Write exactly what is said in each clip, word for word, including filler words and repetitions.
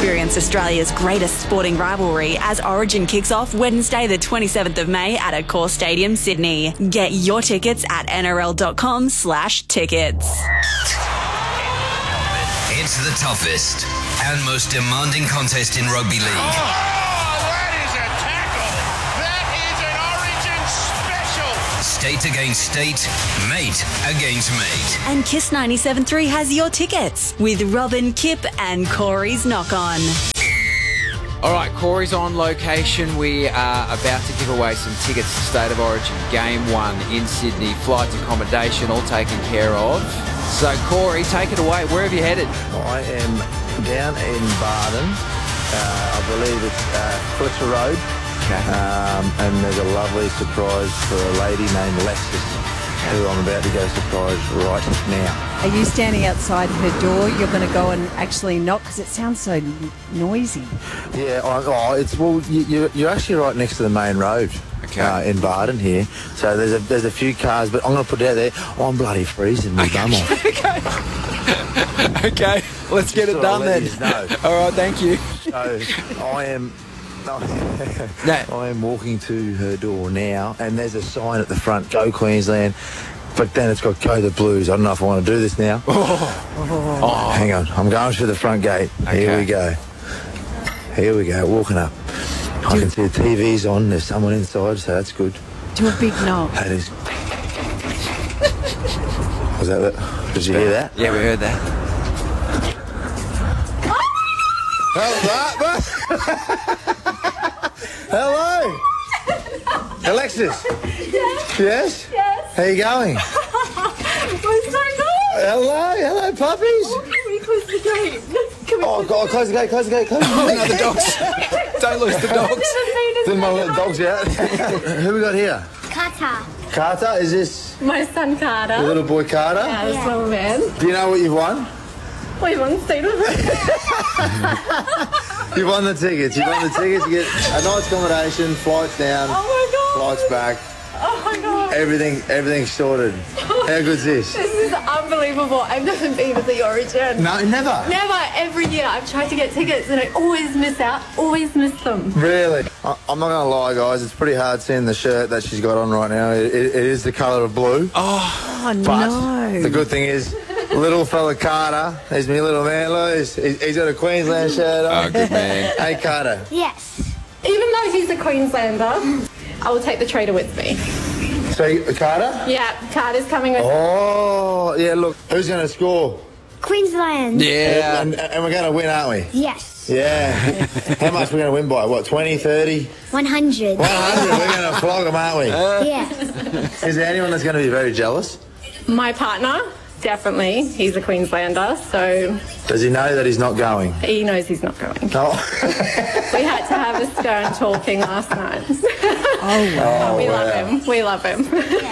Experience Australia's greatest sporting rivalry as Origin kicks off Wednesday the twenty-seventh of May at Accor Stadium, Sydney. Get your tickets at N R L dot com slash tickets. It's the toughest and most demanding contest in rugby league. Oh, that is a tackle. That is an Origin special. State against state, mate against mate. And Kiss ninety-seven point three has your tickets with Robin, Kip and Corey's Knock On. All right, Corey's on location. We are about to give away some tickets to State of Origin Game one in Sydney. Flights, accommodation, all taken care of. So, Corey, take it away. Where have you headed? I am down in Barden. Uh, I believe it's uh, Fletcher Road. Okay. Um, and there's a lovely surprise for a lady named Lexus, who I'm about to go surprise right now. Are you standing outside her door? You're going to go and actually knock because it sounds so n- noisy. Yeah, I, oh, it's well, you, you're, you're actually right next to the main road. Okay. Uh, in Barden here, so there's a there's a few cars, but I'm going to put it out there. Oh, I'm bloody freezing my bum off. Okay. Okay, let's get it done then. All right, thank you. So I am. I am walking to her door now, and there's a sign at the front, Go Queensland, but then it's got Go the Blues. I don't know if I want to do this now. Oh. Oh. Hang on, I'm going through the front gate. Okay. Here we go. Here we go, walking up. I can see the T V's on, there's someone inside, so that's good. Do a big knock. That is... Was that it? Did you hear that? Yeah, we heard that. Hello? Hello? Alexis? Yes? Yes? Yes. How you going? We're so good. Hello? Hello, puppies? Oh, can we close the gate? Can we Oh, God, close the gate, close the gate, close the gate. Oh, no, the dogs. Don't lose the dogs. Didn't my little dogs out? Who we got here? Carter. Carter, is this My son Carter. your little boy Carter? Yeah, this little man. Do you know what you've won? We won State of You won the tickets. You won the tickets. You get a night's accommodation, flights down, Oh my God. flights back. Oh my God. Everything, everything's sorted. How good's this? This is unbelievable. I've never been to the Origin. No, never. Never. Every year I've tried to get tickets and I always miss out. Always miss them. Really? I, I'm not going to lie, guys. It's pretty hard seeing the shirt that she's got on right now. It, it, it is the colour of blue. Oh, Oh, But no. the good thing is, little fella Carter, he's my little man, look, he's, he's got a Queensland shirt on. oh good man. Hey, Carter. Yes. Even though he's a Queenslander, I will take the trader with me. So, Carter? Yeah, Carter's coming with Oh, yeah, look, who's going to score? Queensland. Yeah. And, and we're going to win, aren't we? Yes. Yeah. How much we're going to win by? What, twenty, thirty? one hundred. one hundred. We're going to flog them, aren't we? Yeah. Is there anyone that's going to be very jealous? my partner. Definitely. He's a Queenslander, so... Does he know that he's not going? He knows he's not going. No. We had to have a stern talking last night. Oh, wow. we wow. love him. We love him.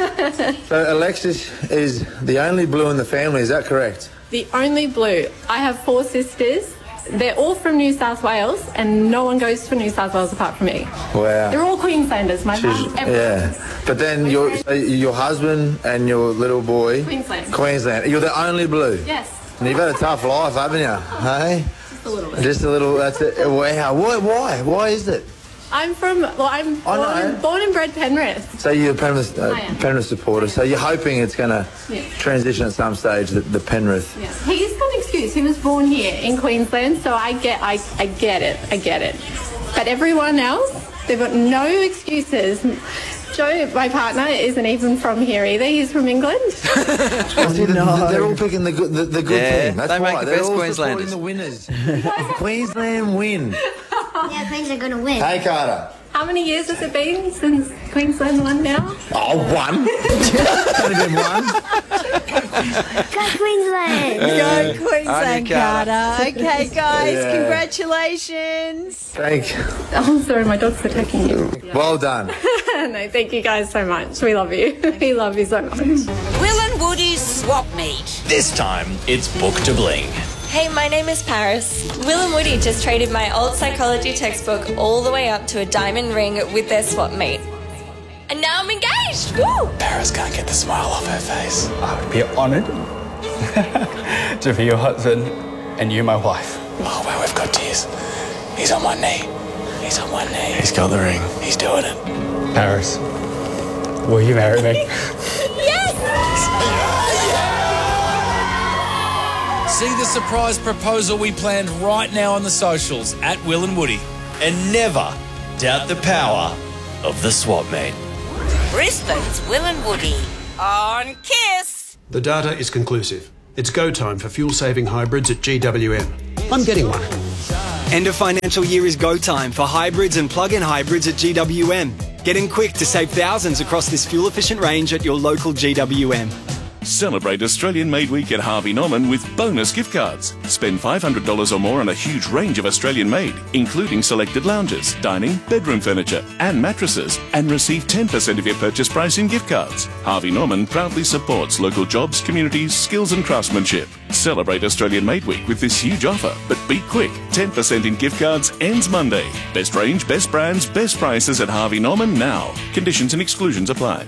So Alexis is the only blue in the family, is that correct? The only blue. I have four sisters. They're all from New South Wales, and no one goes to New South Wales apart from me. Wow. They're all Queenslanders. My mum, everyone. Yeah. But then your your husband and your little boy... Queensland. Queensland. You're the only blue? Yes. And you've had a tough life, haven't you? Hey? Just a little bit. Just a little... That's it. Wow. Why? Why? Why is it? I'm from, well, I'm I born, know. born and bred Penrith. So you're a Penrith, uh, I am. Penrith supporter. So you're hoping it's going to Yeah. transition at some stage, the, the Penrith. Yeah. He's got an excuse. He was born here in Queensland, so I get, I, I get it. I get it. But everyone else, they've got no excuses. Joe, my partner, isn't even from here either. He's from England. Oh, see, no. They're all picking the good, the, the good Yeah, thing. That's they make right. the They're best all Queenslanders. supporting the winners. Queensland win. Yeah, Queens are going to win. Hey, Carter. How many years has it been since Queensland won now? Oh, one. It's only been one. Go Queensland. Go Queensland, Okay, Carter. Carter. Okay, guys, Yeah. congratulations. Thank you. Oh, sorry, my dog's attacking you. Well done. No, thank you guys so much. We love you. We love you so much. Will and Woody's swap meet. This time, it's Book to Bling. Hey, my name is Paris. Will and Woody just traded my old psychology textbook all the way up to a diamond ring with their swap meet. And now I'm engaged! Woo! Paris can't get the smile off her face. I would be honoured to be your husband and you my wife. Oh, wow, we've got tears. He's on one knee. He's on one knee. He's got the ring. He's doing it. Paris, will you marry me? See the surprise proposal we planned right now on the socials at Will and Woody. And never doubt the power of the swap meet. Brisbane's Will and Woody on Kiss. The data is conclusive. It's go time for fuel-saving hybrids at G W M. I'm getting one. End of financial year is go time for hybrids and plug-in hybrids at G W M. Get in quick to save thousands across this fuel-efficient range at your local G W M. Celebrate Australian Made Week at Harvey Norman with bonus gift cards. Spend five hundred dollars or more on a huge range of Australian made, including selected lounges, dining, bedroom furniture and mattresses, and receive ten percent of your purchase price in gift cards. Harvey Norman proudly supports local jobs, communities, skills and craftsmanship. Celebrate Australian Made Week with this huge offer, but be quick. ten percent in gift cards ends Monday. Best range, best brands, best prices at Harvey Norman now. Conditions and exclusions apply.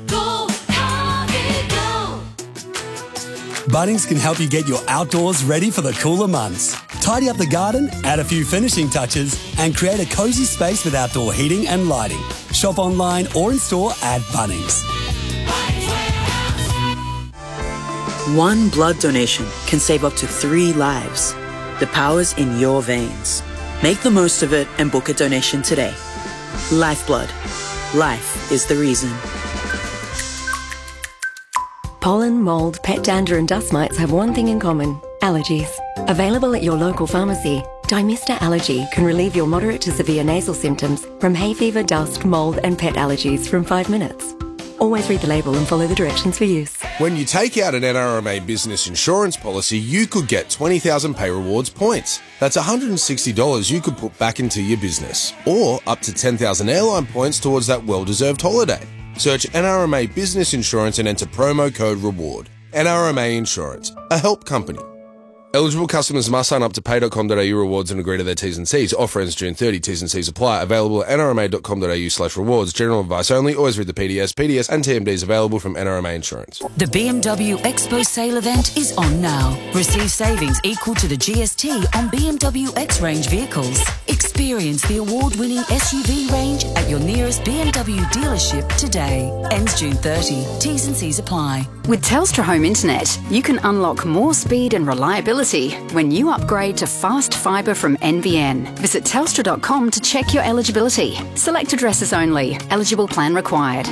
Bunnings can help you get your outdoors ready for the cooler months. Tidy up the garden, add a few finishing touches, and create a cosy space with outdoor heating and lighting. Shop online or in store at Bunnings. One blood donation can save up to three lives. The power's in your veins. Make the most of it and book a donation today. Lifeblood. Life is the reason. Pollen, mould, pet dander and dust mites have one thing in common: allergies. Available at your local pharmacy, Dymista Allergy can relieve your moderate to severe nasal symptoms from hay fever, dust, mould and pet allergies from five minutes. Always read the label and follow the directions for use. When you take out an N R M A business insurance policy, you could get twenty thousand Pay Rewards points. That's one hundred sixty dollars you could put back into your business. Or up to ten thousand airline points towards that well-deserved holiday. Search N R M A Business Insurance and enter promo code REWARD. N R M A Insurance, a help company. Eligible customers must sign up to pay dot com dot a u rewards and agree to their T's and C's. Offer ends June thirtieth. T's and C's apply. Available at n r m a dot com dot a u slash rewards. General advice only. Always read the P D S. P D S and T M Ds available from N R M A Insurance. The B M W Expo sale event is on now. Receive savings equal to the G S T on B M W X-Range vehicles. Experience the award-winning S U V range at your nearest B M W dealership today. Ends June thirtieth. T's and C's apply. With Telstra Home Internet, you can unlock more speed and reliability when you upgrade to fast fibre from N B N. Visit telstra dot com to check your eligibility. Select addresses only. Eligible plan required.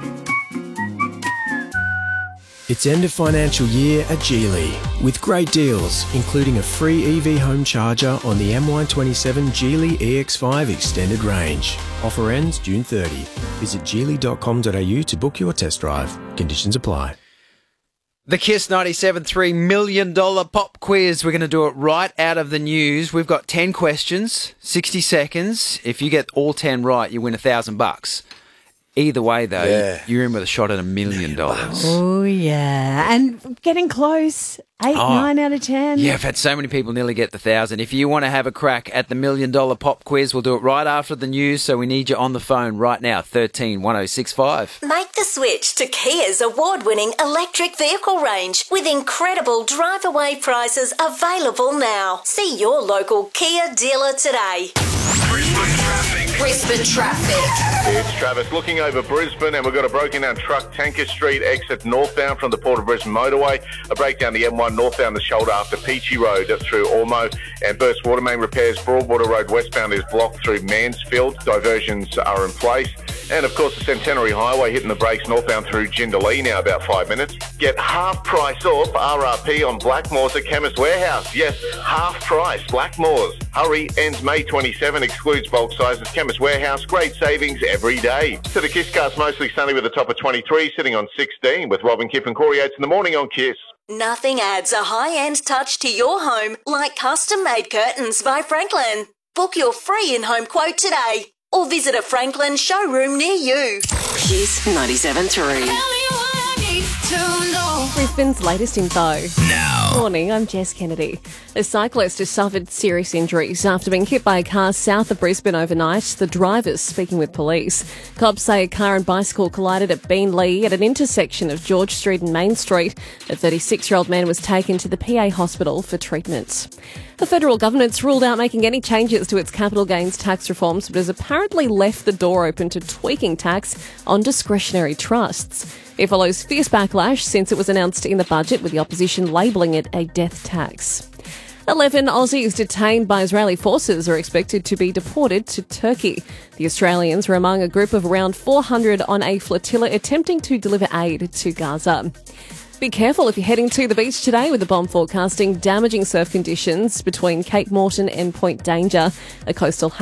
It's end of financial year at Geely with great deals, including a free E V home charger on the M Y twenty-seven Geely E X five Extended Range. Offer ends June thirtieth. Visit geely dot com dot a u to book your test drive. Conditions apply. The Kiss ninety-seven point three million dollars pop quiz. We're going to do it right out of the news. We've got ten questions, sixty seconds. If you get all ten right, you win a thousand bucks. Either way, though, yeah. you're in with a shot at a million dollars. Oh, yeah. And getting close. Eight, oh, nine out of ten. Yeah, I've had so many people nearly get the thousand. If you want to have a crack at the million dollar pop quiz, we'll do it right after the news. So we need you on the phone right now. thirteen one oh six five. Make the switch to Kia's award-winning electric vehicle range with incredible drive-away prices available now. See your local Kia dealer today. Brisbane traffic. Brisbane traffic. It's Travis looking over Brisbane, and we've got a broken down truck, Tanker Street, exit northbound from the Port of Brisbane motorway. A breakdown the M one northbound the shoulder after Peachy Road through Ormo, and burst water main repairs. Broadwater Road westbound is blocked through Mansfield. Diversions are in place. And, of course, the Centenary Highway hitting the brakes northbound through Jindalee now about five minutes. Get half price off R R P on Blackmores at Chemist Warehouse. Yes, half price. Blackmores. Hurry, ends May twenty-seventh, excludes bulk sizes. Chemist Warehouse, great savings every day. To the Kiss cast, mostly sunny with a top of twenty-three, sitting on sixteen with Robin Kipp and Corey Oates in the morning on Kiss. Nothing adds a high-end touch to your home like custom-made curtains by Franklin. Book your free in-home quote today or visit a Franklin showroom near you. Kiss ninety-seven point three. Brisbane's latest info. Now. Morning, I'm Jess Kennedy. A cyclist has suffered serious injuries after being hit by a car south of Brisbane overnight. The driver's speaking with police. Cops say a car and bicycle collided at Beenleigh at an intersection of George Street and Main Street. A thirty-six-year-old man was taken to the P A hospital for treatment. The federal government's ruled out making any changes to its capital gains tax reforms, but has apparently left the door open to tweaking tax on discretionary trusts. It follows fierce backlash since it was announced in the budget, with the opposition labelling it a death tax. Eleven Aussies detained by Israeli forces are expected to be deported to Turkey. The Australians were among a group of around four hundred on a flotilla attempting to deliver aid to Gaza. Be careful if you're heading to the beach today, with the bomb forecasting damaging surf conditions between Cape Morton and Point Danger. A coastal